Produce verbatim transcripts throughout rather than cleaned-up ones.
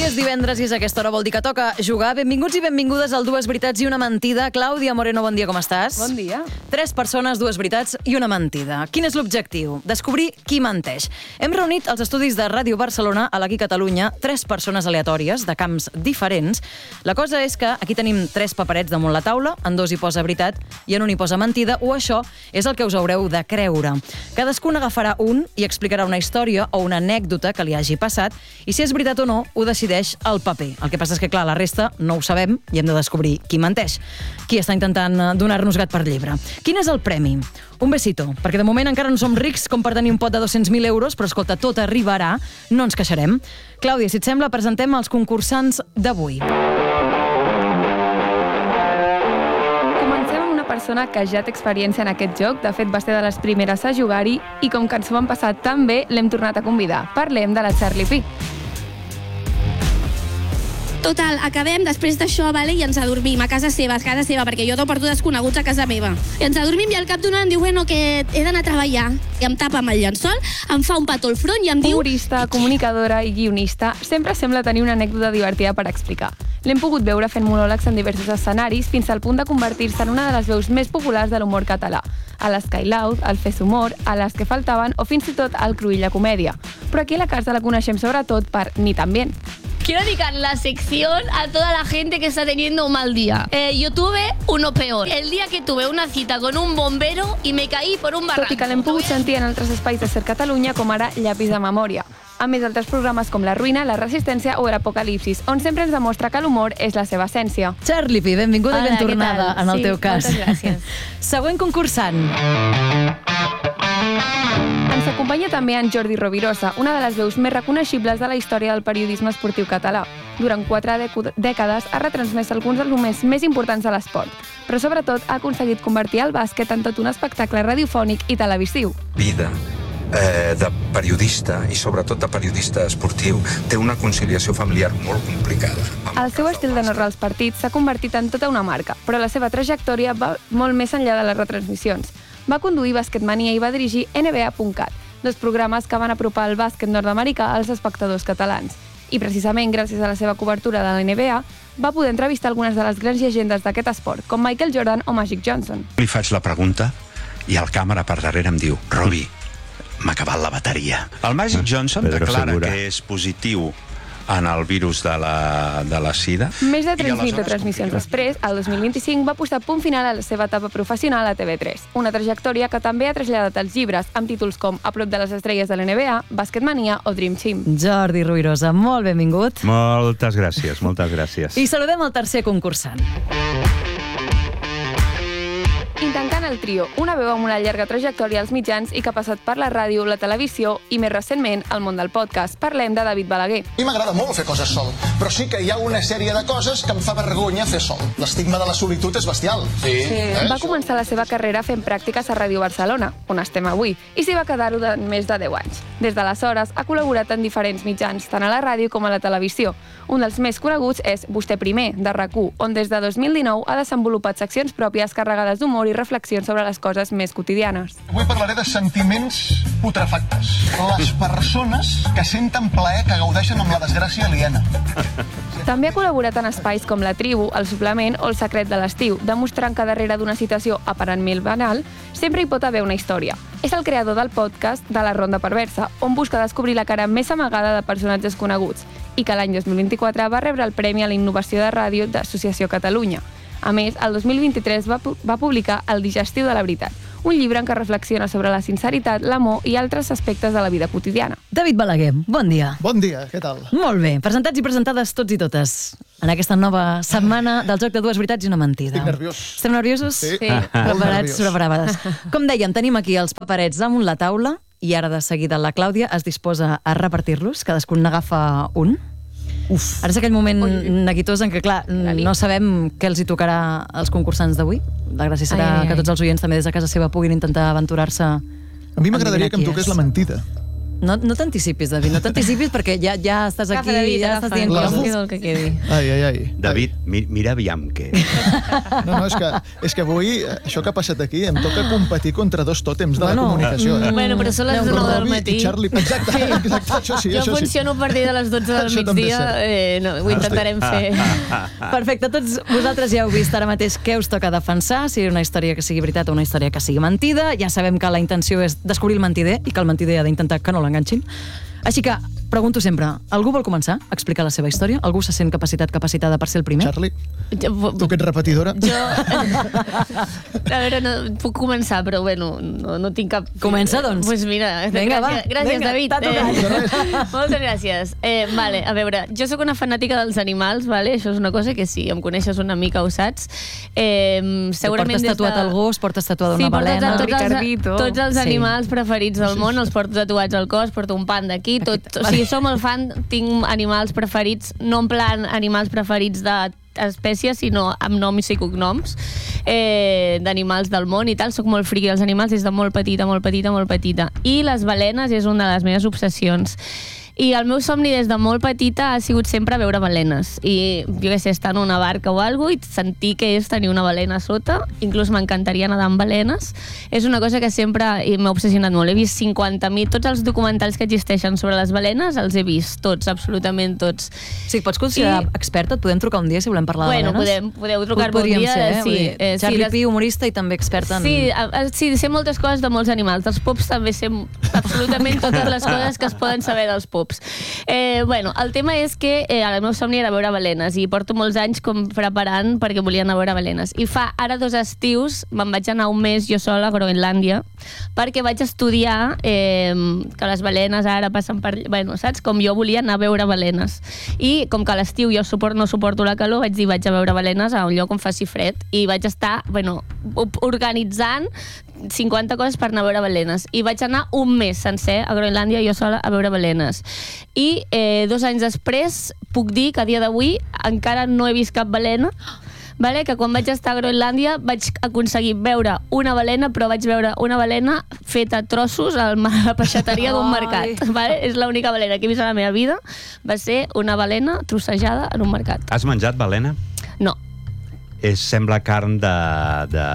és divendres i és aquesta hora, vol dir que toca jugar. Benvinguts i benvingudes al Dues Veritats i una Mentida. Clàudia Moreno, bon dia, com estàs? Bon dia. Tres persones, dues veritats i una mentida. Quin és l'objectiu? Descobrir qui menteix. Hem reunit als estudis de Ràdio Barcelona, a l'Aquí Catalunya, tres persones aleatòries de camps diferents. La cosa és que aquí tenim tres paperets damunt la taula, en dos hi posa veritat i en un hi posa mentida, o això és el que us haureu de creure. Cadascun agafarà un i explicarà una història o una anècdota que li hagi passat, i si és veritat o no, ho decideix el paper. El que passa és que, clar, la resta no ho sabem i hem de descobrir qui menteix. Qui està intentant donar-nos gat per llebre. Quin és el premi? Un besito, perquè de moment encara no som rics com per tenir un pot de dos-cents mil euros, però escolta, tot arribarà, no ens queixarem. Clàudia, si et sembla, presentem els concursants d'avui. Comencem amb una persona que ja té experiència en aquest joc, de fet va ser de les primeres a jugar-hi, i com que ens ho hem passat tan bé, l'hem tornat a convidar. Parlem de la Charlie Pi. Total, acabem després d'això, vale, i ens adormim a casa seva, a casa seva, perquè jo porto desconeguts a casa meva. I ens adormim i al cap d'una em diu, bueno, que he d'anar a treballar. I em tapa amb el llençol, em fa un petó al front i em diu... Humorista, comunicadora i guionista, sempre sembla tenir una anècdota divertida per explicar. L'hem pogut veure fent monòlegs en diversos escenaris fins al punt de convertir-se en una de les veus més populars de l'humor català. A l'Sky Loud, al Fes Humor, a les que faltaven o fins i tot al Cruïlla Comèdia. Però aquí a la casa la coneixem sobretot per Ni tan bien. Quiero dedicar la sección a toda la gente que está teniendo un mal día. Eh, yo tuve uno peor. El día que tuve una cita con un bombero y me caí por un barranco. Tot i que l'hem pogut sentir en altres espais de Ser Catalunya, com ara Llapis de Memòria. A més, altres programes com La Ruïna, La Resistència o l'Apocalipsis, on sempre ens demostra que l'humor és la seva essència. Charlie Pi, benvinguda i ben tornada en el sí, teu cas. Moltes gràcies. Següent concursant. Ens acompanya també en Jordi Rovirosa, una de les veus més reconeixibles de la història del periodisme esportiu català. Durant quatre dècades ha retransmès alguns dels moments més importants de l'esport, però sobretot ha aconseguit convertir el bàsquet en tot un espectacle radiofònic i televisiu. Vida eh, de periodista i sobretot de periodista esportiu té una conciliació familiar molt complicada. El seu estil de narrar els partits s'ha convertit en tota una marca, però la seva trajectòria va molt més enllà de les retransmissions. Va conduir Basketmania i va dirigir N B A punt cat, dos programes que van apropar el bàsquet nord-americà als espectadors catalans. I precisament gràcies a la seva cobertura de la N B A va poder entrevistar algunes de les grans llegendes d'aquest esport, com Michael Jordan o Magic Johnson. Li faig la pregunta i el càmera per darrere em diu Robi, m'ha acabat la bateria. El Magic Johnson Pedro declara Segura. que és positiu en el virus de la, de la sida. Més de I tres mil aleshores retransmissions confirma. després, el dos mil vint-i-cinc va posar punt final a la seva etapa professional a T V tres, una trajectòria que també ha traslladat als llibres amb títols com A prop de les estrelles de la N B A, Basketmania o Dream Team. Jordi Rovirosa, molt benvingut. Moltes gràcies, moltes gràcies. I saludem el tercer concursant. I tancant el trio, una veu amb una llarga trajectòria als mitjans i que ha passat per la ràdio, la televisió i, més recentment, el món del podcast. Parlem de David Balaguer. A mi m'agrada molt fer coses sol, però sí que hi ha una sèrie de coses que em fa vergonya fer sol. L'estigma de la solitud és bestial. Sí. Eh? Va començar la seva carrera fent pràctiques a Ràdio Barcelona, on estem avui, i s'hi va quedar-ho de més de deu anys. Des d'aleshores ha col·laborat en diferents mitjans, tant a la ràdio com a la televisió. Un dels més coneguts és Vostè primer, de RAC u, on des de dos mil dinou ha desenvolupat seccions pròpies carregades d'humor i reflexions sobre les coses més quotidianes. Avui parlaré de sentiments putrefactes. Les persones que senten plaer, que gaudeixen amb la desgràcia aliena. També ha col·laborat en espais com La Tribu, El Suplement o El Secret de l'Estiu, demostrant que darrere d'una situació aparentment banal sempre hi pot haver una història. És el creador del podcast de La Ronda Perversa, on busca descobrir la cara més amagada de personatges coneguts, i que l'any dos mil vint-i-quatre va rebre el Premi a la Innovació de Ràdio d'Associació Catalunya. A més, el dos mil vint-i-tres va, pu va publicar El digestiu de la veritat, un llibre en què reflexiona sobre la sinceritat, l'amor i altres aspectes de la vida quotidiana. David Balaguer, bon dia. Bon dia, què tal? Molt bé, presentats i presentades tots i totes en aquesta nova setmana del joc de dues veritats i una mentida. Estic nerviós. Estem nerviosos? Sí. Sí. Molt Preparats, nerviós. preparades. Com dèiem, tenim aquí els paperets damunt la taula i ara de seguida la Clàudia es disposa a repartir-los, cadascun n'agafa un. Uf. Ara és aquell moment neguitós en què, clar, no sabem què els hi tocarà als concursants d'avui. La gràcia serà Ai, ai, ai. que tots els oients també des de casa seva puguin intentar aventurar-se. A mi m'agradaria que em toqués la mentida. No, no t'anticipis, David, no t'anticipis perquè ja, ja estàs aquí, Agafa, David, ja agafa. estàs dient La coses. quedi el que quedi. Ai, ai, ai. David, mi, mira aviam què. No, no, és que, és que avui, això que ha passat aquí, em toca competir contra dos tòtems de Bueno. la comunicació. Eh? Bueno, però són les nou del Robbie matí. i Charlie. Exacte, exacte, això sí, Jo això sí. funciono a partir de les dotze del Això també és migdia. cert. Eh, no, ho intentarem fer. Perfecte, tots vosaltres ja heu vist ara mateix què us toca defensar, si una història que sigui veritat o una història que sigui mentida. Ja sabem que la intenció és descobrir el mentider i que el mentider ha d'intentar que no l'enganxin. Així que, pregunto sempre, algú vol començar a explicar la seva història? Algú se sent capacitat, capacitada per ser el primer? Charlie, Jo, tu que ets repetidora. jo... A veure, no, puc començar, però bueno, no, no tinc cap... Comença, doncs. Pues mira, Vinga, gràcies, va. gràcies Vinga, David. t'ha tocat. moltes gràcies. Eh, vale, a veure, jo sóc una fanàtica dels animals, vale? Això és una cosa que si em coneixes una mica ho saps. Eh, segurament portes des de... tatuat el gos, portes tatuada Sí, una porto balena... tots, els, Ricardito. tots els Sí. animals preferits del món, els porto tatuats al cos, porto un panda aquí, tot, o sigui, som el fan, tinc animals preferits, no en plan animals preferits de espècies, sinó amb noms i cognoms eh, d'animals del món i tal. Soc molt friqui dels animals des de molt petita, molt petita, molt petita. I les balenes és una de les meves obsessions. I el meu somni des de molt petita ha sigut sempre veure balenes. I jo què sé, estar en una barca o alguna cosa i sentir que és tenir una balena a sota. Inclús m'encantaria nedar amb balenes. És una cosa que sempre m'ha obsessionat molt. He vist cinquanta mil, tots els documentals que existeixen sobre les balenes els he vist, tots, absolutament tots. Sí, pots considerar I- experta? Et podem trucar un dia si volem parlar Bueno, de balenes? podem, podeu trucar-me un Podríem dia. ser, eh? Sí, Vull dir, eh, sí, Charlie les- Pi, humorista i també experta en... Sí, a, a, sí, sé moltes coses de molts animals. Dels pups també sé absolutament totes les coses que es poden saber dels pups. Eh, bueno, el tema és que eh, el meu somni era veure balenes i porto molts anys com preparant perquè volia anar a veure balenes. I fa ara dos estius me'n vaig anar un mes jo sola a Groenlàndia perquè vaig estudiar eh, que les balenes ara passen per... Bueno, saps? Com jo volia anar a veure balenes. I com que a l'estiu jo suport, no suporto la calor, vaig dir vaig a veure balenes a un lloc on faci fred i vaig estar, bueno, organitzant cinquanta coses per anar a veure balenes. I vaig anar un mes sencer a Groenlàndia jo sola a veure balenes. I eh, dos anys després puc dir que a dia d'avui encara no he vist cap balena, vale? Que quan vaig estar a Groenlàndia vaig aconseguir veure una balena, però vaig veure una balena feta a trossos a la peixateria d'un mercat. Vale? És l'única balena que he vist a la meva vida. Va ser una balena trossejada en un mercat. Has menjat balena? No. És, sembla carn de... de...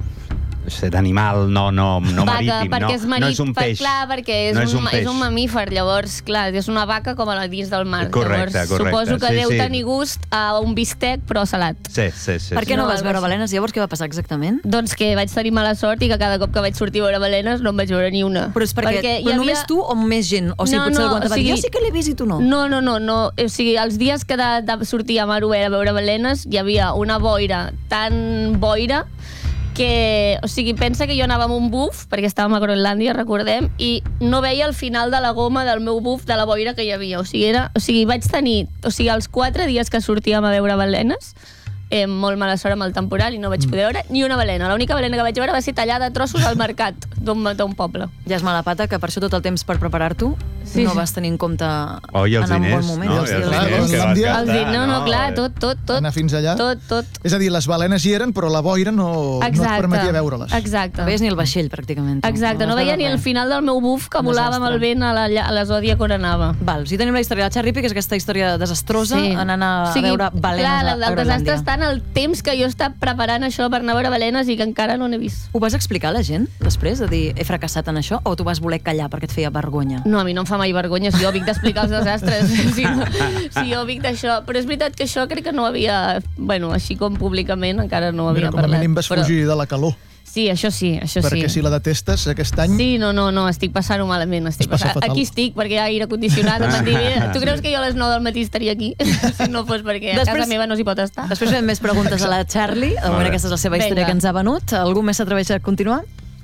d'animal, no, no, no vaca, marítim, perquè no, és marit, no és un peix. Clar, perquè és, no un, és un peix. és un mamífer, llavors, clar, és una vaca com a la dins del mar. Correcte, llavors, correcte, suposo que sí, deu sí. tenir gust a un bistec, però salat. Sí, sí, sí. Per què sí. no No, vas algo veure així. balenes? Llavors què va passar exactament? Doncs que vaig tenir mala sort i que cada cop que vaig sortir a veure balenes no en vaig veure ni una. Però és perquè, perquè però només tu o més gent? O sigui, No, potser no, algú et va o sigui- dir, jo sí que l'he vist i tu no. No, no, no, no. O sigui, els dies que de, de sortir a mar obert a veure balenes hi havia una boira tan boira que, o sigui, pensa que jo anava amb un buf, perquè estàvem a Groenlàndia, recordem, i no veia el final de la goma del meu buf de la boira que hi havia. O sigui, era, o sigui vaig tenir, o sigui, els quatre dies que sortíem a veure balenes, eh, molt mala sort amb el temporal i no vaig poder veure ni una balena. L'única balena que vaig veure va ser tallada a trossos al mercat d'un d'un poble. Ja és mala pata que per això tot el temps per preparar-t'ho Sí, no sí. vas tenir en compte Oh, i els anar en un diners, bon moment. no? I els I els diners. diners que vas gastar, gastar, Els dic, no, no, clar, eh? tot, tot, tot. Anar fins allà. Tot, tot. És a dir, les balenes hi eren, però la boira no, no et permetia veure-les. Exacte. No veies ni el vaixell, pràcticament. tu. Exacte, no vas veia veure ni el res. final del meu buf que volava amb el vent a la, a la zòdia on anava. Val, si tenim la història de la Charlie Pi, que és aquesta història desastrosa, anant a, O sigui, a veure balenes clar, a, a el desastre Groenlàndia. està en el temps que jo he estat preparant això per anar a veure balenes i que encara no n'he vist. Ho vas explicar a la gent després, de dir, he fracassat en això, o tu vas voler callar perquè et feia vergonya? No, a mi no em fa mai vergonya si jo vinc d'explicar els desastres, si, no, si jo vinc d'això. Però és veritat que això crec que no havia... Bueno, així com públicament encara no havia Mira, com a parlat. mínim vas però... fugir de la calor, Sí, això sí, això perquè sí. si la detestes aquest any... Sí, no, no, no, estic passant-ho malament. Estic Es passa passant... fatal. Aquí estic, perquè hi ha aire condicionat. Em van dir, "Mira, tu creus que jo a les nou del matí estaria aquí? Si no fos perquè a Després- casa meva no s'hi pot estar. Després fem més preguntes a la Charlie. De moment bé. aquesta és la seva història Vinga. que ens ha venut. Algú més s'atreveix a continuar?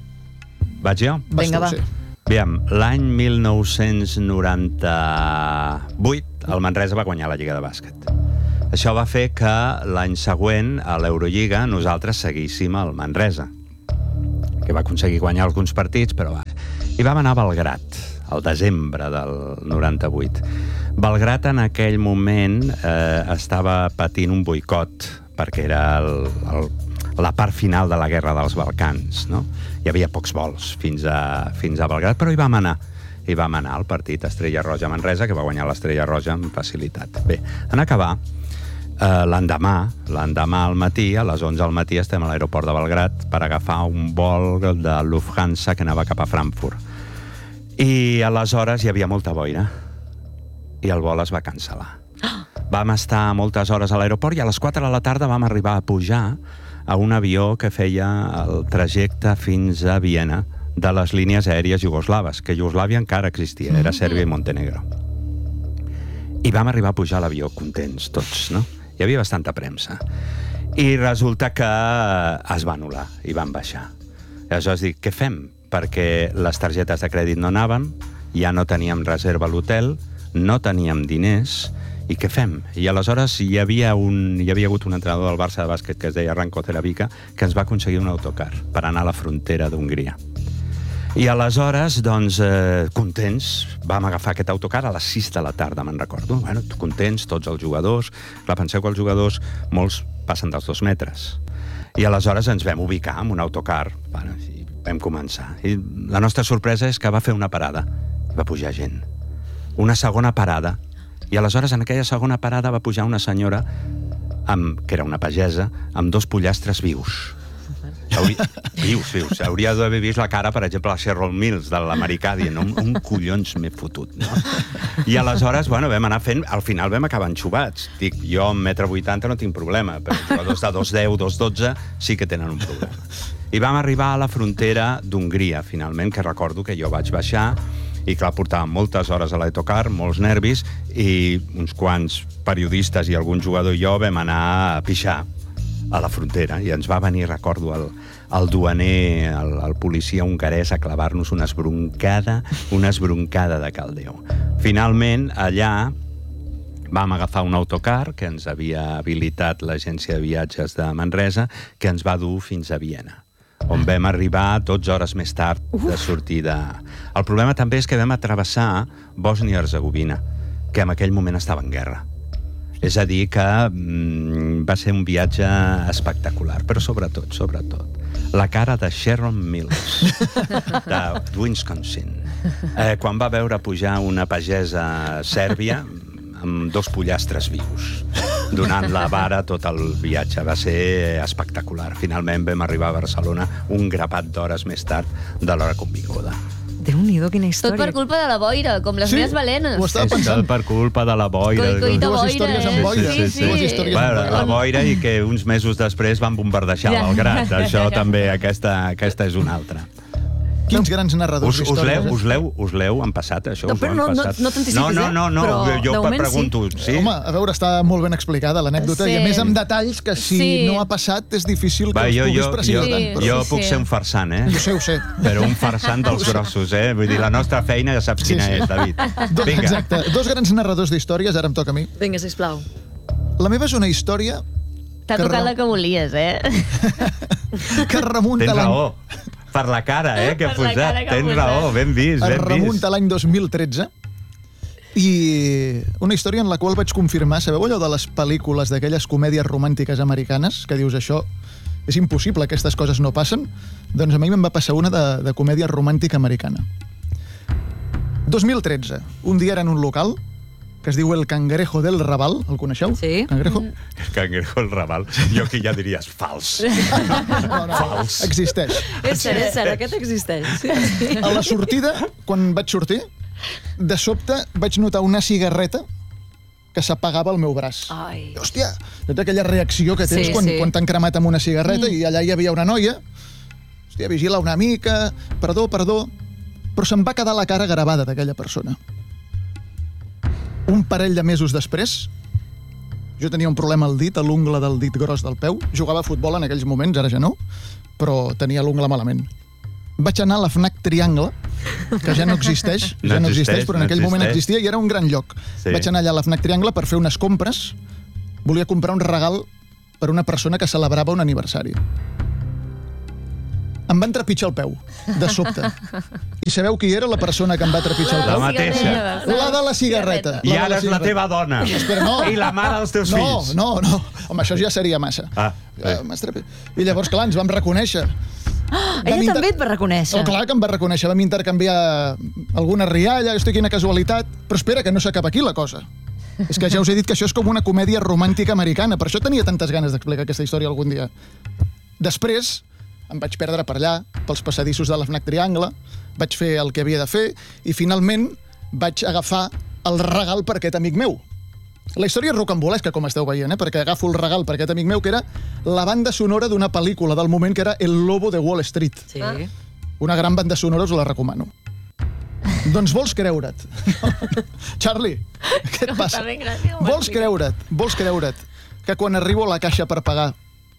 Vaig jo? Vas Vinga, tu, va. sí. Aviam, l'any mil nou-cents noranta-vuit el Manresa va guanyar la Lliga de Bàsquet. Això va fer que l'any següent, a l'Eurolliga, nosaltres seguíssim el Manresa, que va aconseguir guanyar alguns partits, però va. I vam anar a Belgrat, al desembre del noranta-vuit. Belgrat en aquell moment eh, estava patint un boicot, perquè era el, el, la part final de la Guerra dels Balcans, no? Hi havia pocs vols fins a, fins a Belgrat, però hi vam anar. i vam anar al partit Estrella Roja-Manresa, que va guanyar l'Estrella Roja amb facilitat. Bé, en acabar, eh, l'endemà, l'endemà al matí, a les onze del matí, estem a l'aeroport de Belgrad per agafar un vol de Lufthansa que anava cap a Frankfurt. I aleshores hi havia molta boira i el vol es va cancel·lar. Vam estar moltes hores a l'aeroport i a les quatre de la tarda vam arribar a pujar a un avió que feia el trajecte fins a Viena de les línies aèries jugoslaves, que Iugoslàvia encara existia, era Sèrbia i Montenegro. I vam arribar a pujar a l'avió contents tots, no? Hi havia bastanta premsa. I resulta que es va anul·lar i van baixar. Aleshores dic, què fem? Perquè les targetes de crèdit no anaven, ja no teníem reserva a l'hotel, no teníem diners, i què fem? I aleshores hi havia, un, hi havia hagut un entrenador del Barça de bàsquet que es deia Ranko Ceravica, que ens va aconseguir un autocar per anar a la frontera d'Hongria. I aleshores, doncs, eh, contents, vam agafar aquest autocar a les sis de la tarda, me'n recordo. Bueno, contents, tots els jugadors. Clar, penseu que els jugadors, molts passen dels dos metres. I aleshores ens vam ubicar en un autocar, bueno, i vam començar. I la nostra sorpresa és que va fer una parada, i va pujar gent. Una segona parada, i aleshores en aquella segona parada va pujar una senyora, amb, que era una pagesa, amb dos pollastres vius. Hauria, vius, vius. Hauria d'haver vist la cara, per exemple, a Cheryl Mills, de l'americà, dient, un, un collons m'he fotut, no? I aleshores, bueno, vam anar fent, al final vam acabar enxubats. Dic, jo amb metre vuitanta no tinc problema, però jugadors de dos deu, dos dotze sí que tenen un problema. I vam arribar a la frontera d'Hongria, finalment, que recordo que jo vaig baixar, i clar, portàvem moltes hores a l'autocar, molts nervis, i uns quants periodistes i algun jugador i jo vam anar a pixar a la frontera, i ens va venir, recordo, el, el duaner, el, el policia hongarès a clavar-nos una esbroncada, una esbroncada de caldeu. Finalment, allà vam agafar un autocar que ens havia habilitat l'agència de viatges de Manresa, que ens va dur fins a Viena, on vam arribar dotze hores més tard de sortida. El problema també és que vam atravessar Bòsnia i Herzegovina, que en aquell moment estava en guerra. És a dir, que mm, va ser un viatge espectacular, però sobretot, sobretot, la cara de Cheryl Mills, de Wisconsin, eh, quan va veure pujar una pagesa sèrbia amb dos pollastres vius, donant la vara tot el viatge. Va ser espectacular. Finalment vam arribar a Barcelona un grapat d'hores més tard de l'hora convinguda. Déu-n'hi-do, quina història. Tot per culpa de la boira, com les Sí, meves balenes. ho estava És pensant. per culpa de la boira. Coi, coi, de Dues boira, històries amb eh? boira. Sí, sí. Dues històries amb Bueno, boira. la boira i que uns mesos després van bombardejar Ja. Belgrad. Això també, aquesta, aquesta és una altra. Quins grans narradors Us, us d'històries. l'heu us l'heu us l'heu empassat, això? No, Us ho però han no- no- passat? no t'anticipis, No, no, eh? no, no. Però jo de moment pregunto, sí? Home, a veure, està molt ben explicada l'anècdota, Sí. i a més amb detalls que si Sí. no ha passat és difícil que Va, els jo, puguis jo, precisar jo, tant. Sí. Però... jo Sí, puc sí. ser un farsant, eh? Ho sé, ho sé. Però un farsant dels grossos, eh? Vull dir, la nostra feina ja saps Sí, quina sí. és, David. Do, Vinga. exacte. Dos grans narradors d'històries, ara em toca a mi. Vinga, sisplau. La meva és una història T'ha Que tocat ra- la que volies, eh? que remunta Tens l'any... raó. Per la cara, eh, que ha Per la cara posat. que ha Tens posat. raó, ben vist, Es ben vist. remunta l'any dos mil tretze, i una història en la qual vaig confirmar, sabeu allò de les pel·lícules, d'aquelles comèdies romàntiques americanes, que dius això, és impossible, aquestes coses no passen? Doncs a mi me'n va passar una de, de comèdia romàntica americana. dos mil tretze, un dia era en un local que es diu El Cangrejo del Raval, el coneixeu? Sí. Cangrejo? El cangrejo el Raval. Jo aquí ja diries fals. No, no, Fals. existeix. És cert, és cert, aquest existeix. Sí, sí. A la sortida, quan vaig sortir, de sobte vaig notar una cigarreta que s'apagava al meu braç. Ai. I, hòstia, tota aquella reacció que tens Sí, quan, sí. quan t'han cremat amb una cigarreta, i allà hi havia una noia. Hòstia, vigila una mica, perdó, perdó, però se'm va quedar la cara gravada d'aquella persona. Un parell de mesos després, jo tenia un problema al dit, a l'ungla del dit gros del peu. Jugava a futbol en aquells moments, ara ja no, però tenia l'ungla malament. Vaig anar a la FNAC Triangle, que ja no existeix, No ja no existeix, existeix, però en no aquell moment existeix. existia i era un gran lloc. Sí. Vaig anar allà a la FNAC Triangle per fer unes compres. Volia comprar un regal per una persona que celebrava un aniversari. Em van trepitjar el peu, de sobte. I sabeu qui era la persona que em va trepitjar el La peu? mateixa. La de la cigarreta. I La de ara és la cigarreta. teva dona. Espera, no. I la mare dels teus no, fills. No, no, Home, això ja seria massa. Ah, Eh, m'has trepi- I llavors, clar, ens vam reconèixer. Oh, ella inter... també et va reconèixer. Oh, clar que em va reconèixer. Vam intercanviar alguna rialla, esto quina casualitat. Però espera, que no s'acaba aquí la cosa. És que ja us he dit que això és com una comèdia romàntica americana. Per això tenia tantes ganes d'explicar aquesta història algun dia. Després em vaig perdre per allà, pels passadissos de la FNAC Triangle, vaig fer el que havia de fer i finalment vaig agafar el regal per aquest amic meu. La història és rocambolesca, com esteu veient, eh? Perquè agafo el regal per aquest amic meu, que era la banda sonora d'una pel·lícula del moment, que era El lobo de Wall Street. Sí. Una gran banda sonora, us la recomano. Doncs vols creure't. Charlie, què et passa? Vols creure't, vols creure't que quan arribo a la caixa per pagar,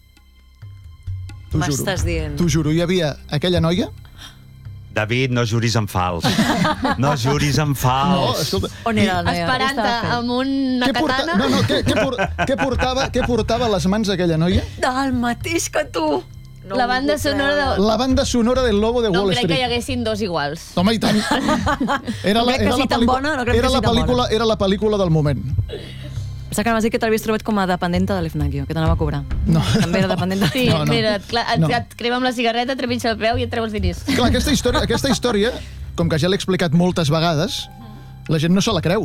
t'ho juro, m'estàs dient. t'ho juro, hi havia aquella noia. David, no juris en fals. No juris en fals. No, escolta. On era la noia? Esperant-te amb una Què porta... katana. No, no, què, què, por... què, portava, què portava a les mans aquella noia? El mateix que tu. No La banda sonora de... La banda sonora del Lobo de No Wall crec que hi Street. haguessin dos iguals. Home, i tant. Era No crec que sigui tan bona, no crec que era la sigui tan pel·lícula, bona. era la pel·lícula del moment. Pensava que m'has dit que t'havies trobat com a dependenta de l'Efnagio, que t'anava a cobrar. No. També era dependenta. Sí, No, no. mira, clar, et, No. et crema amb la cigarreta, trepitja el peu i et treu els diners. Clar, aquesta història, aquesta història, com que ja l'he explicat moltes vegades, la gent no se la creu.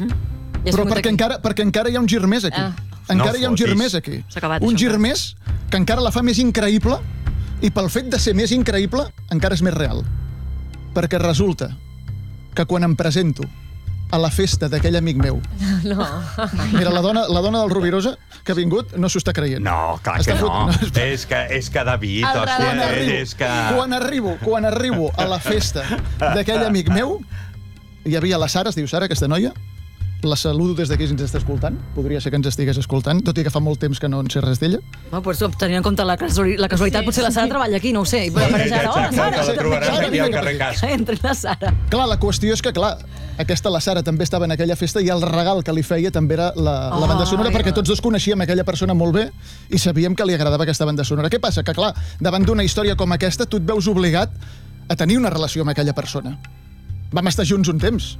Ja Però som perquè aquí. encara, perquè encara hi ha un gir més aquí. Ah. Encara No hi ha un gir fotis. més aquí. S'ha acabat, Un això, gir encara. més que encara la fa més increïble i pel fet de ser més increïble encara és més real. Perquè resulta que quan em presento a la festa d'aquell amic meu, No. mira, la dona, la dona del Rovirosa que ha vingut no s'ho està creient. No, clar que Està no. fot- És que, és que David, El hòstia, Quan relat. arribo, és que... quan arribo, quan arribo a la festa d'aquell amic meu, hi havia la Sara, es diu Sara, aquesta noia, la saludo des d'aquí si ens està escoltant, podria ser que ens estigués escoltant, tot i que fa molt temps que no en sé res d'ella. No, pues, tenint en compte la, casuali la casualitat, potser la Sara treballa aquí, no ho sé. I apareix ara, hola, exacte, Sara! la trobaràs aquí al carrer Casp. Entra la Sara. Clar, la qüestió és que, clar, aquesta la Sara també estava en aquella festa i el regal que li feia també era la, la banda sonora, Ai, perquè va. tots dos coneixíem aquella persona molt bé i sabíem que li agradava aquesta banda sonora. Què passa? Que, clar, davant d'una història com aquesta, tu et veus obligat a tenir una relació amb aquella persona. Vam estar junts un temps.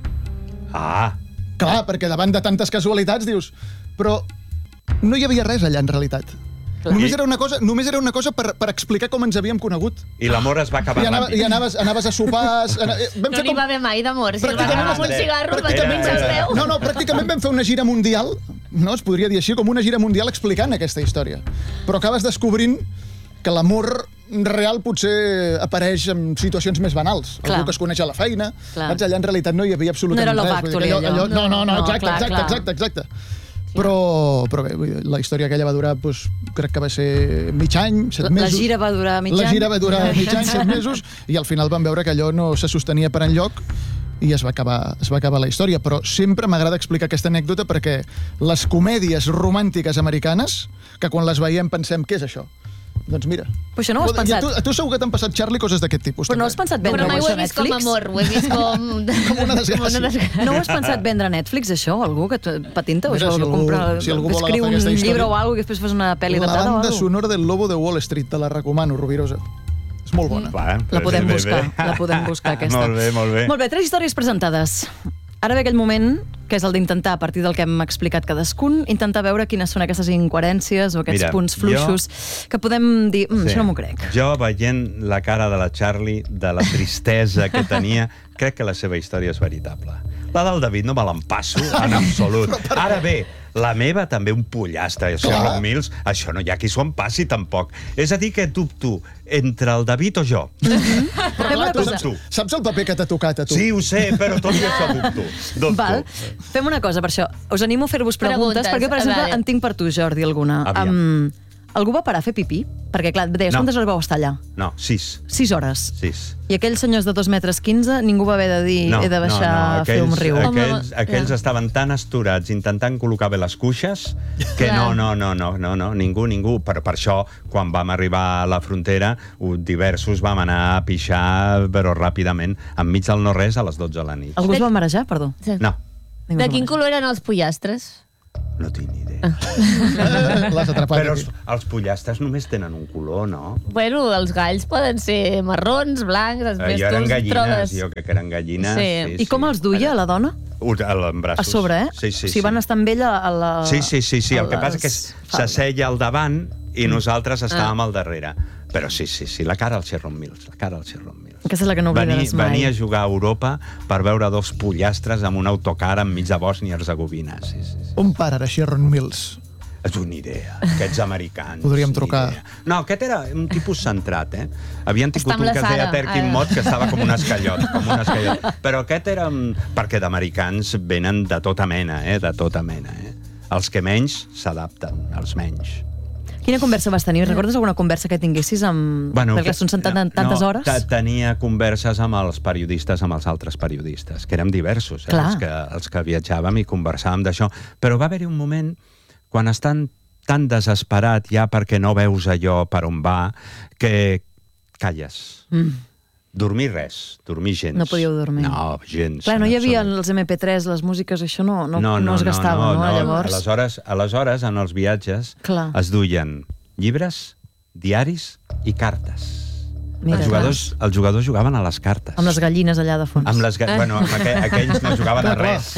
Ah, Clar, perquè davant de tantes casualitats dius... Però no hi havia res allà, en realitat. Només era una cosa, només era una cosa per, per explicar com ens havíem conegut. i l'amor es va acabar I, anava, ràpid. i anaves, anaves a sopars... Ana, eh, vam No fer n'hi va haver mai d'amor. Si el va Pràcticament agafar amb un vam- cigarro, va pràcticament- trepitjar els peus. No, no, pràcticament vam fer una gira mundial, no? Es podria dir així, com una gira mundial explicant aquesta història. Però acabes descobrint que l'amor real potser apareix en situacions més banals. Clar. Algú que es coneix a la feina. Clar. Saps? Allà en realitat no hi havia absolutament No era Love res. Vull dir Actually, que allò. No, no, no, No, exacte, clar, exacte, clar. exacte, exacte. Però, però bé, vull dir, la història aquella va durar, doncs, crec que va ser mig any, set La- mesos. la gira va durar mig La any. gira va durar mig any, set mesos, i al final vam veure que allò no se sostenia per enlloc i es va acabar, es va acabar la història. Però sempre m'agrada explicar aquesta anècdota perquè les comèdies romàntiques americanes, que quan les veiem pensem, què és això? Doncs mira. Però això no ho has I a pensat. tu, a tu segur que t'han passat, Charlie, coses d'aquest tipus. Però no també. has pensat Però vendre mai ho això he a vist com Netflix? amor, ho he vist com... Com una desgràcia. No ho has pensat vendre a Netflix, això? Algú que et patenta? O Mira, això, si que algú- compra, si algú vol escriu agafar un aquesta història. llibre o alguna cosa i després fas una pel·li La adaptada o banda alguna sonora del Lobo de Wall Street, te la recomano, Rovirosa. És molt bona. Va, La podem bé, bé, buscar, bé. la podem buscar, aquesta. Molt bé, molt bé. Molt bé, tres històries presentades. Ara ve aquell moment, que és el d'intentar, a partir del que hem explicat cadascun, intentar veure quines són aquestes incoherències o aquests Mira, punts fluixos que podem dir, mm, Sí. això no m'ho crec. Jo, veient la cara de la Charlie, de la tristesa que tenia, crec que la seva història és veritable. La del David no me l'empasso en absolut. Ara bé, la meva també un pollastre, això Clar. nou mil, això no hi ha qui s'ho empassi tampoc. És a dir, que dubto entre el David o jo. Però, Fem una clar, tu cosa. saps, saps el paper que t'ha tocat a tu? Sí, ho sé, però tot i això dubto. dubto. Val. Fem una cosa, per això. Us animo a fer-vos preguntes, Preguntes, perquè, per a exemple, veure. en tinc per tu, Jordi, alguna. Aviam. Um, algú va parar a fer pipí? Perquè, clar, deies, No. quantes hores vau estar allà? No, sis. Sis hores. Sis. I aquells senyors de dos metres quinze, ningú va haver de dir he de baixar a fer un riu. Aquells, Home, aquells ja. estaven tan esturats intentant col·locar bé les cuixes que no, Clar. no, no, no, no, no, ningú, ningú. Per, per això, quan vam arribar a la frontera, ho- diversos vam anar a pixar, però ràpidament, enmig del no-res, a les dotze de la nit. Algú es va marejar, perdó? No, Ningú De es va quin marejar. color eren els pollastres? no tinc ni idea. Eh, L'has atrapat Però aquí. els, els pollastres només tenen un color, no? Bueno, els galls poden ser marrons, blancs, Eh, després jo tu eren els gallines, trobes... jo crec que eren gallines. Sí. Sí, I com els duia, la dona? Us- En braços. A sobre, eh? Sí, sí, O sigui, van sí. estar amb ella a la... Sí, sí, sí, sí. a El que passa les és que faldes. s'asseia al davant i nosaltres estàvem Ah. al darrere. Però sí, sí, sí, la cara al Sherron Mills, la cara al Sherron Mills. Aquesta és la que no oblidaràs mai. Venir a jugar a Europa per veure dos pollastres amb un autocar enmig de Bòsnia i Herzegovina. Sí, sí, sí. On para ara Sherron Mills? És una idea, aquests americans. Podríem trucar. Idea. No, aquest era un tipus centrat, eh? Havien tingut Està amb un la que es deia Sara, Terkin ara. Mott, que estava com un escallot, com un escallot. Però aquest era... Perquè d'americans venen de tota mena, eh? De tota mena, eh? Els que menys s'adapten, els menys. Quina conversa vas tenir? Recordes alguna conversa que tinguessis amb... Bueno, perquè són sentat no, tantes no, hores? Tenia converses amb els periodistes, amb els altres periodistes, que érem diversos, eh? els, que, els que viatjàvem i conversàvem d'això. Però va haver-hi un moment, quan estan tan desesperat ja perquè no veus allò per on va, que calles. Mm. Dormir res, dormir gens. No podíeu dormir. No, gens. Clar, no hi havia els eme pe tres, les músiques, això no, no, no, no es gastava, no? no, no. Llavors... Aleshores, aleshores, en els viatges, Clar. es duien llibres, diaris i cartes. Mira, els, jugadors, els jugadors jugaven a les cartes. Amb les gallines allà de fons. Amb les, bueno, amb aqu aquells no jugaven clar, a res.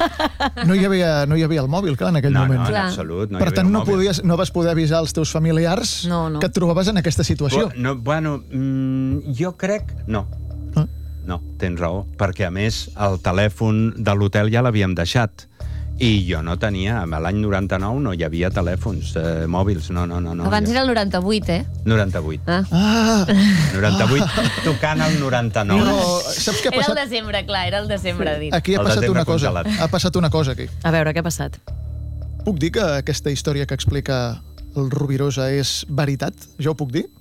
No hi, havia, no hi havia el mòbil, clar, en aquell no, moment. No, en absolut. No per tant, no, podies, no vas poder avisar els teus familiars no, no. que et trobaves en aquesta situació. No, bueno, mm, jo crec... No. Ah. No, tens raó. Perquè, a més, el telèfon de l'hotel ja l'havíem deixat. I jo no tenia, a l'any noranta-nou no hi havia telèfons eh, mòbils, no, no, no. no Abans ja. era el noranta-vuit, eh? noranta-vuit. Ah. ah. noranta-vuit, tocant el noranta-nou. No, saps què ha passat? Era el desembre, clar, era el desembre, dit. Aquí ha el passat una cosa. Congelat. Ha passat una cosa, aquí. A veure, què ha passat? Puc dir que aquesta història que explica el Rovirosa és veritat? Jo ho puc dir?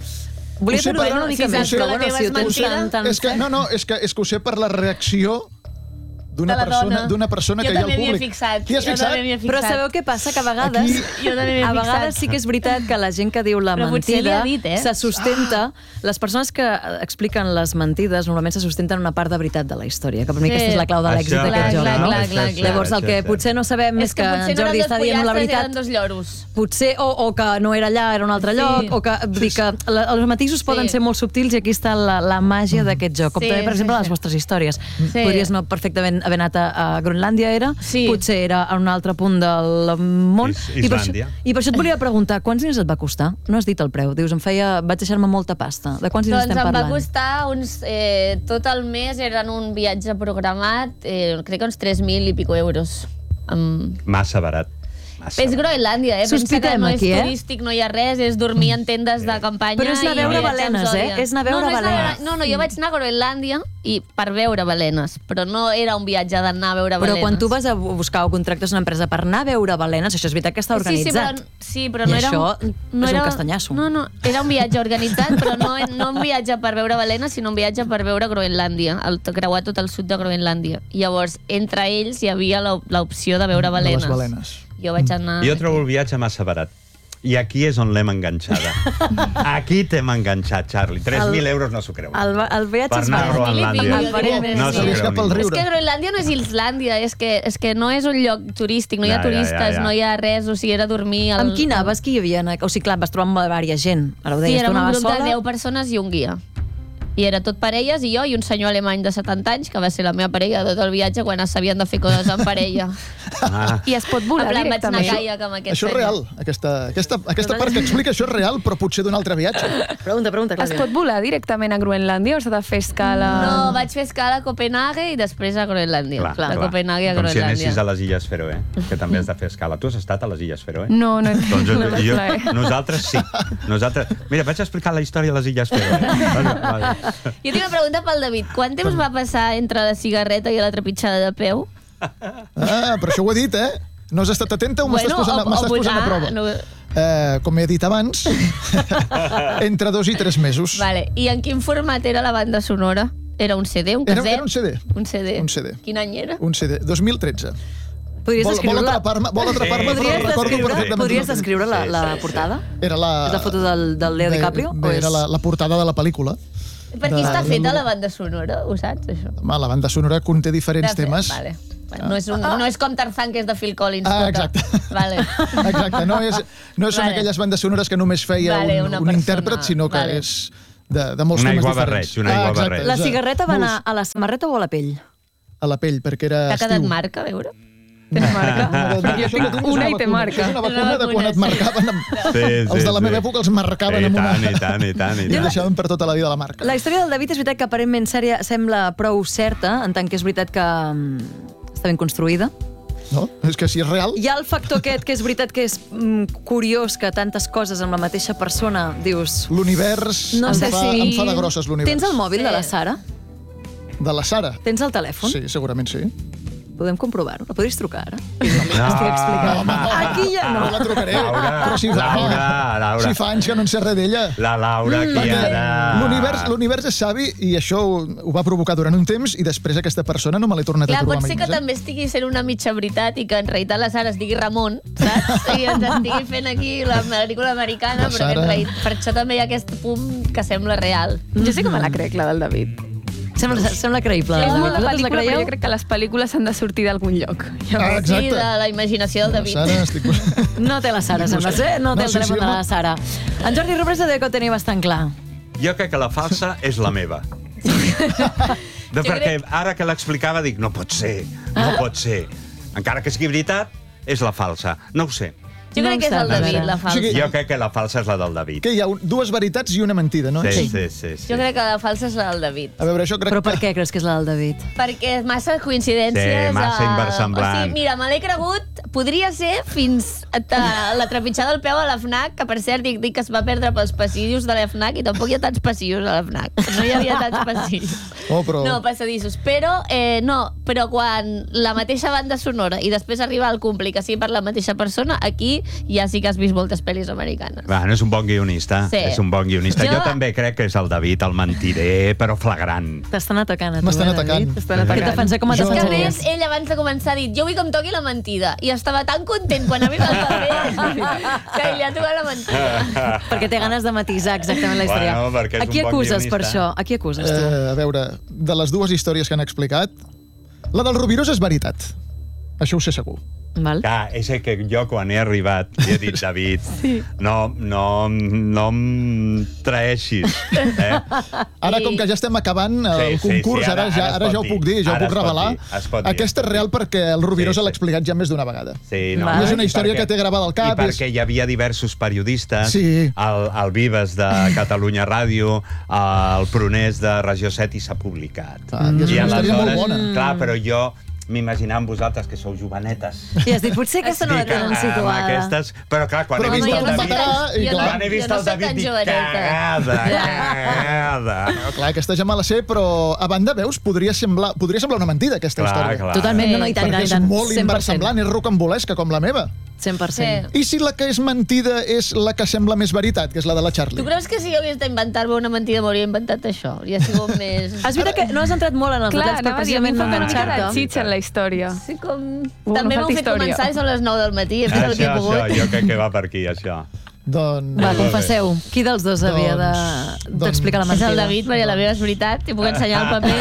Volia fer per una mica si més, saps però que la bueno, teva si és ho tens mentida... tan, tan És que, no, no, és que, és que ho sé per la reacció d'una persona, d'una persona jo que hi ha al públic. públic. Jo també m'hi he fixat. T'hi has jo fixat? també m'hi he fixat. Però sabeu què passa? Que a vegades, Aquí... jo també m'hi he a fixat. vegades sí que és veritat que la gent que diu la Però potser li mentida ha dit, eh? se sustenta... Ah. Les persones que expliquen les mentides normalment se sustenten una part de veritat de la història, que per mi Sí. aquesta és la clau de l'èxit Això- d'aquest joc, clar, no? clar, clar, clar. Llavors el que potser no sabem és, És que que potser en no Jordi eren està dos dient la pollastres, veritat. eren dos lloros. Potser, o, o que no era allà, era un altre Sí. lloc, o que, vull dir que la, els matisos Sí. poden ser molt subtils i aquí està la, la màgia d'aquest joc. Com Sí, també, per sí, exemple, sí. les vostres històries. Sí. Podries no perfectament haver anat a, a Groenlàndia, era? Sí. Potser era a un altre punt del món. Is- I per, això, Islàndia. I per això et volia preguntar, quants diners et va costar? No has dit el preu. Dius, em feia... Vaig deixar-me molta pasta. De quants diners Doncs estem em va parlant? costar uns... Eh, tot el mes eren un viatge programat, eh, crec que uns tres mil i pico euros. Um, Massa barat. Massa és barat. Groenlàndia, eh? Pensa que Sospitem no és aquí, eh? turístic, no hi ha res, és dormir en tendes de campanya. Però és anar a i veure viatjar balenes, amb eh? Zòdia. És anar a veure no, no, és anar a balenes. veure- No, no, jo vaig anar a Groenlàndia i per veure balenes, però no era un viatge d'anar a veure Però balenes. quan tu vas a buscar o contractes una empresa per anar a veure balenes, això és veritat que està organitzat. Sí, sí, però, sí, però I no era això un, no és un era, castanyasso. No, no, era un viatge organitzat, però no, no un viatge per veure balenes, sinó un viatge per veure Groenlàndia, el, creuar tot el sud de Groenlàndia. I llavors, entre ells hi havia l'op- l'opció de veure balenes. De les balenes. Jo vaig anar... Jo trobo el viatge massa barat. I aquí és on l'hem enganxada. Aquí t'hem enganxat, Charlie. tres mil euros no s'ho creu. El, el viatge Per és anar a barat. Groenlàndia. El farem, No sí. s'ho Se li creu escapa el ningú. És riure. que Groenlàndia no és Islàndia, és que, és que no és un lloc turístic, no hi ha Ja, ja, ja, turistes, ja. no hi ha res, o sigui, era dormir... Al, Amb qui anaves? Qui hi havia? O sigui, clar, vas trobar amb diversa gent. Ara ho Sí, deies, tu érem un anaves grup sola? de deu persones i un guia. I era tot parelles, i jo i un senyor alemany de setanta anys, que va ser la meva parella de tot el viatge, quan s'havien de fer coses en parella. Ah, I es pot En volar plan, vaig anar a directament. caiac amb aquest Això és senyor. real. Aquesta, aquesta, aquesta part que explica això és real, però potser d'un altre viatge. Pregunta, pregunta, Es Clàudia. pot volar directament a Groenlàndia o s'ha de fer escala? No, vaig fer escala a Copenhague i després a Groenlàndia. clar, de clar. Copenhague a Com si Groenlàndia. anessis a les Illes Feroe, que també has de fer escala. Tu has estat a les Illes Feroe? No, no, Doncs jo, no, jo, no, no. nosaltres sí. Nosaltres... Mira, vaig explicar la història de les Illes Feroe. Vale, vale. Jo tinc una pregunta pel David. Quant temps va passar entre la cigarreta i la trepitjada de peu? Ah, però això ho he dit, eh? No has estat atenta o m'estàs posant, o- m'estàs o- posant a ah, prova? no. Eh, com he dit abans, entre dos i tres mesos. Vale. I en quin format era la banda sonora? Era un C D, un Era, caset? era un C D. Un C D. Un C D. Quin any era? Un C D. dos mil tretze. Podries Vol, vol descriure-la? atrapar-me, vol atrapar-me, però Podries recordo descriure, perfectament. podries descriure la, Sí, la sí, sí. portada? Era la... És la foto del, del Leo bé, DiCaprio? Bé, o era és... la, la portada de la pel·lícula. Per qui De- està de- feta la banda sonora? Ho saps, això? Home, la banda sonora conté diferents De fet, temes. Vale. Bueno, no, és un, no és com Tarzan, que és de Phil Collins. Ah, tota. exacte. Vale. Exacte, no, és, no són Vale. aquelles bandes sonores que només feia Vale, un, una un persona. intèrpret, sinó que Vale. és de, de molts Un temes aiguabarreig, diferents. un aiguabarreig. exacte, La és, cigarreta va molts- anar a la samarreta o a la pell? A la pell, perquè era T'ha quedat estiu. marca, a veure? Tens marca? Perquè jo tinc una i té marca. És una vacuna de quan et marcaven... Amb... Sí, sí, els de la meva sí. època els marcaven I amb una... tant, i tant, i tant. I I tant. deixaven per tota la vida la marca. La història del David és veritat que aparentment sèria sembla prou certa, en tant que és veritat que mm, està ben construïda. No? És que si és real... Hi ha el factor aquest, que és veritat que és mm, curiós que tantes coses amb la mateixa persona, dius... L'univers No em, sé fa, si- em fa de grosses, l'univers. Tens el mòbil Sí. de la Sara? De la Sara? Tens el telèfon? Sí, segurament sí. Podem comprovar-ho? La podries trucar ara? No, Estic explicant. home, no. Aquí ja no. No la trucaré. Laura, Però si, Laura, Laura. si fa anys que no en sé res d'ella. La Laura, aquí Perquè ara... L'univers l'univers és savi i això ho, ho va provocar durant un temps i després aquesta persona no me l'he tornat Clar, a trobar pot mai ser que més. Eh? també estigui sent una mitja veritat i que en realitat la Sara es digui Ramon, saps? I ens estigui fent aquí la pel·lícula americana, La però que en Sara. realitat, per això també hi ha aquest punt que sembla real. Jo sí que me la crec, la del David. Sembla, sembla creïble. És David. molt de Vosaltres la pel·lícula, però creieu? jo crec que les pel·lícules han de sortir d'algun lloc. Ah, Sí, exacte. de la imaginació del La David. Sara, estic... No té la Sara, sembla ser. No té No, el sí, telèfon sí, de la home. Sara. En Jordi Robresa de que ho tenia bastant clar. Jo crec que la falsa és la meva. De perquè ara que l'explicava dic, no pot ser, no pot ser. Encara que sigui veritat, és la falsa. No ho sé. Jo No crec que és ho el sap, David, Sara. la falsa. O sigui, Jo crec que la falsa és la del David. Que hi ha un, dues veritats i una mentida, no? Sí, sí, sí. sí. Jo crec que la falsa és la del David. A veure, això crec Però per que... què creus que és la del David? Perquè és massa coincidències... Sí, massa a- inversemblant. O sigui, mira, me l'he cregut, podria ser fins a la trepitjada del peu a la FNAC, que per cert dic, dic que es va perdre pels passillos de la FNAC i tampoc hi ha tants passillos a la FNAC. No hi havia tants passillos. Oh, però... No, passadissos. Però, eh, no, però quan la mateixa banda sonora i després arriba el compli que sigui per la mateixa persona, aquí ja sí que has vist moltes pel·lis americanes. Bueno, és un bon guionista. Sí. És un bon guionista. Jo... Jo- jo també crec que és el David, el mentider, però flagrant. T'estan atacant a tu, M'estan eh, atacant. David? T'estan Què atacant. defensa? Com et Jo- És que a defensaries? més, ell abans de començar ha dit jo vull que em toqui la mentida. I estava tan content quan ha vist el paper que ell ha tocat la mentida. Perquè té ganes de matisar exactament la història. Bueno, perquè és a qui un bon acuses guionista. per això? A qui acuses, tu? Eh, a veure, de les dues històries que han explicat, la del Rubirós és veritat. Això ho sé segur. Val? Clar, és que jo quan he arribat i he dit, David, sí. no, no, no em traeixis. Eh? Ara, com que ja estem acabant el Sí, sí, concurs, sí, ara, ara- ja, ara es ara pot ja ho dir. puc dir, ja ho Ara puc es pot revelar. dir, es pot dir, Aquesta es és pot real dir. perquè el Rubirós Sí, sí. l'ha explicat ja més d'una vegada. Sí, no, Val. I és una i història perquè- que té gravada al cap. I és- perquè hi havia diversos periodistes, Sí. el, el Vives de Catalunya Ràdio, el Prunés de Regió set, i s'ha publicat. Ah, i és una història molt bona. Clar, però jo m'imaginava amb vosaltres, que sou jovenetes. I has dit, potser aquesta no la Dic, tenen amb situada. Aquestes... Però clar, quan Però he vist no, el jo no David... soc tan- i jo clar. Quan he vist jo no el soc David, tan dic, joveneta. cagada, cagada. No, clar, aquesta ja me la sé, però a banda, veus, podria semblar, podria semblar una mentida, aquesta Clar, història. clar. Totalment, no, no, i tant, i Perquè tant, i és tant. molt cent per cent. inversemblant, és rocambolesca com la meva. cent per cent. I si la que és mentida és la que sembla més veritat, que és la de la Charlie? Tu creus que si jo hagués d'inventar-me una mentida m'hauria inventat això? I ha sigut més... Has vist que no has entrat molt en els Clar, detalls per anava a dir, a mi em precisament no falta una mica de enganxar-te. xitxa en la història. Sí, com... Uh, També no m'heu falta fet història. començar i són les nou del matí, he fet el que he Això, pogut. això, jo crec que va per aquí, això. Doncs... Va, confesseu, qui dels dos havia de- Doncs- d'explicar la És mentida? el David, perquè la meva és veritat, t'hi puc ensenyar el paper.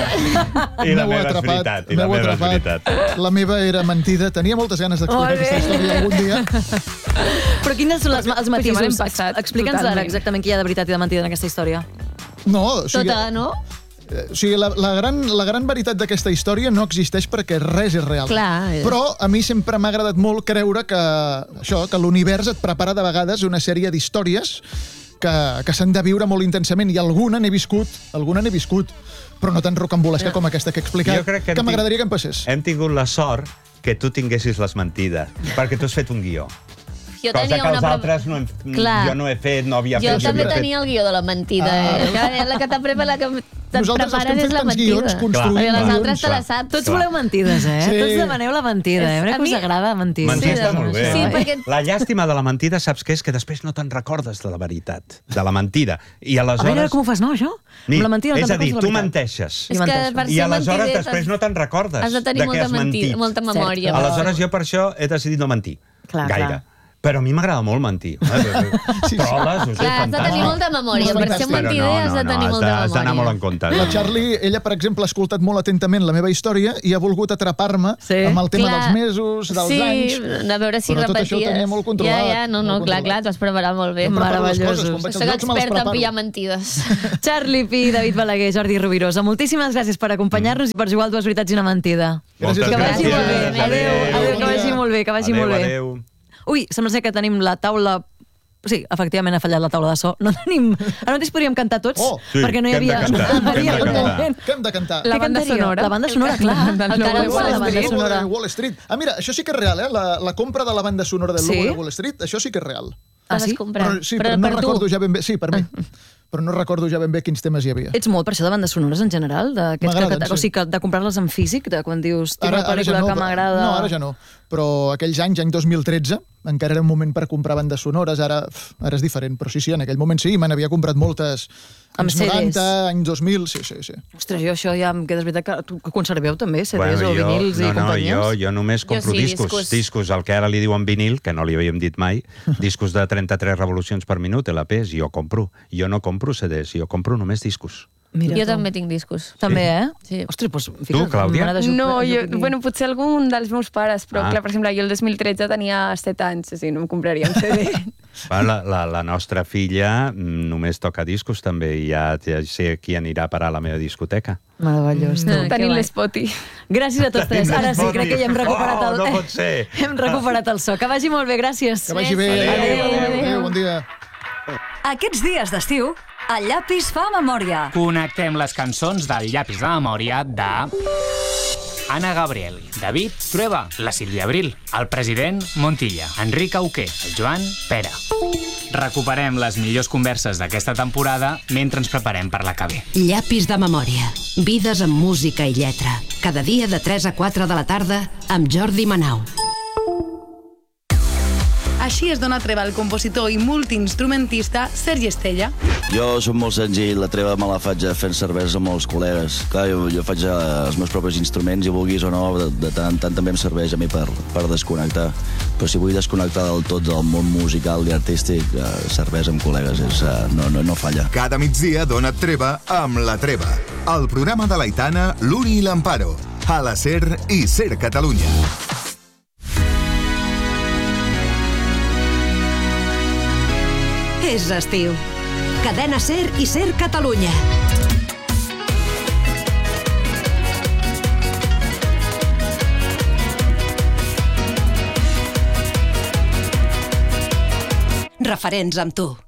I la M'heu meva és atrapat, veritat, i la m'heu meva és atrapat. veritat. La meva era mentida. Tenia moltes ganes d'explicar Molt bé. aquesta història algun dia. Però quins són les, els Pues ja me matisos? l'hem passat, Explica'ns ara totalment. exactament qui hi ha de veritat i de mentida en aquesta història. No, o sigui, Tota, no? eh, o sigui la, la, gran, la gran veritat d'aquesta història no existeix perquè res és real. Clar, és- Però a mi sempre m'ha agradat molt creure que, això, que l'univers et prepara de vegades una sèrie d'històries que, que s'han de viure molt intensament, i alguna n'he viscut, alguna n'he viscut, però no tan rocambolesca com aquesta que he explicat, Jo crec que que hem m'agradaria ting- que em passés. Hem tingut la sort que tu tinguessis les mentides, perquè tu has fet un guió. Jo Cosa tenia que els una... altres no hem, Clar. jo no he fet, no havia Jo fet. també no havia tenia el guió de la mentida. Ah. Eh? La, la que t'aprepa, la que te'n Nosaltres, els que prepares hem és fet la tants mentida. guions, construïm Perquè les guions. altres te la Clar. saps. Tots voleu mentides, eh? Sí. Tots demaneu la mentida, eh? És- Mira a que us mi- agrada mentir. Mentir Sí, està molt bé. sí, no? perquè- La llàstima de la mentida, saps què és? Que després no te'n recordes de la veritat, de la mentida. I A aleshores... veure, com ho fas, no, això? Ni, Amb la mentida no és te'n a dir, recordes tu la veritat. menteixes. I És que menteixo. per I ser aleshores mentider després no te'n recordes has de tenir de què molta, has mentida, mentit. molta memòria. Cert. Aleshores jo per això he decidit no mentir. Clar, gaire. clar. Però a mi m'agrada molt mentir. Eh? Sí, sí. Troles, ho sé, Clar, has de tenir fantàstic. molta memòria. No, Per ser fantàstic. mentider Però has de tenir has molta de- Has d'anar molt memòria. en compte. La Charlie, ella, per exemple, ha escoltat molt atentament la meva història i ha volgut atrapar-me Sí. amb el tema Clar. dels mesos, dels sí, anys. a veure si Però tot repeties. això ho tenia molt controlat, Ja, ja, no, no, molt clar, controlat. clar, t'ho has preparat molt bé. Em preparo les Meravellosos. coses, quan vaig als Soc llocs me les experta en preparo. pillar mentides. Charlie Pi, David Balaguer, Jordi Rovirosa, moltíssimes gràcies per acompanyar-nos i per jugar al Dues Veritats i una Mentida. Gràcies a Moltes tu. Que vagi molt bé. gràcies. Adéu, adéu, que vagi molt bé, que vagi adeu, molt bé. Adéu, Ui, sembla ser que tenim la taula... Sí, efectivament ha fallat la taula de so. No tenim... Ara mateix podríem cantar tots, Oh, sí, perquè no hi que hem de havia... cantar, no hi que hem de havia cantar. moment. Què hem de cantar? La Què banda cantaríeu? sonora. La banda sonora, clar. El El logo cara de de la Wall banda Street. sonora. de Wall Street. Ah, mira, això sí que és real, eh? La, la compra de la banda sonora del logo Sí? de Wall Street, això sí que és real. Ah, Vas sí? comprar. Però, sí, però, però no per recordo tu. ja ben bé... Sí, per mi. Però no recordo ja ben bé quins temes hi havia. Ets molt per això de bandes sonores en general? d'aquests que- M'agraden, que- O sí. sigui, que de comprar-les en físic, de quan dius, tinc una pel·lícula no, que però- m'agrada... No, ara ja no. Però aquells anys, any dos mil tretze, encara era un moment per comprar bandes sonores, ara, pf, ara és diferent. Però sí, sí, en aquell moment sí, me n'havia comprat moltes. Amb Anys C Ds. noranta, anys dos mil, sí, sí, sí. Ostres, jo això ja em queda veritat que, tu, que conserveu també, C Ds Bueno, o jo, vinils no, i no, companyies? jo, jo només compro sí, discos, discos. discos, el que ara li diuen vinil, que no li havíem dit mai, discos de trenta-tres revolucions per minut, L Ps, jo compro. Jo no compro C Ds, jo compro només discos. Mira, Jo tu. també tinc discos. També, eh? Sí. Ostres, doncs, fica't, Clàudia? m'agrada ajupir- No, jo, ajupir. bueno, potser algun dels meus pares, però Ah. clar, per exemple, jo el dos mil tretze tenia set anys, o sigui, no em compraria un C D. Va, La, la, la nostra filla mm, només toca discos també i ja, ja sé qui anirà a parar a la meva discoteca. Meravellós, tu. Ah, que Tenint guai. l'Spoti. Gràcies a tots tres. Ara sí, crec que ja hem recuperat el... Oh, no pot ser. Hem recuperat el so. Que vagi molt bé, gràcies. Que vagi bé. Adéu, Adéu, adéu, adéu, adéu, bon dia. Aquests dies d'estiu, el llapis fa memòria. Connectem les cançons del llapis de memòria de... Anna Gabriel, David Trueba, la Sílvia Abril, el president Montilla, Enric Auqué, el Joan Pera. Recuperem les millors converses d'aquesta temporada mentre ens preparem per la que ve. Llapis de memòria. Vides amb música i lletra. Cada dia de tres a quatre de la tarda amb Jordi Manau. Així es dona treva al compositor i multiinstrumentista Sergi Estella. Jo soc molt senzill, la treva me la faig fent cervesa amb els col·legues. Clar, jo, jo faig els meus propis instruments i vulguis o no, de, de tant en tant també em serveix a mi per, per desconnectar. Però si vull desconnectar del tot del món musical i artístic, eh, cervesa amb col·legues és, eh, no, no, no falla. Cada migdia dona treva amb La Treva. El programa de l'Aitana, l'Uni i l'Amparo. A la SER i SER Catalunya. És estiu. Cadena SER i SER Catalunya. Referents amb tu.